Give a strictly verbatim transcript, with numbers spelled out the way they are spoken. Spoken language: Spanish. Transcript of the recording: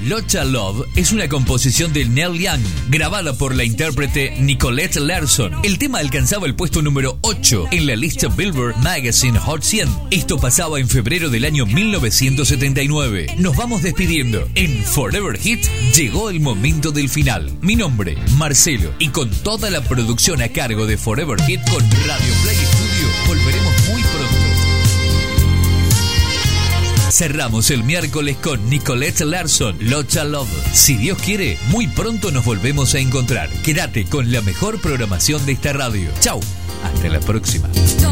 Locha Love es una composición de Neil Young, grabada por la intérprete Nicolette Larson. El tema alcanzaba el puesto número ocho en la lista Billboard Magazine Hot cien. Esto pasaba en febrero del año mil novecientos setenta y nueve. Nos vamos despidiendo. En Forever Hit llegó el momento del final. Mi nombre, Marcelo, y con toda la producción a cargo de Forever Hit con Radio Play Studio, volveremos muy pronto. Cerramos el miércoles con Nicolette Larson, Locha Love. Si Dios quiere, muy pronto nos volvemos a encontrar. Quédate con la mejor programación de esta radio. Chau, hasta la próxima.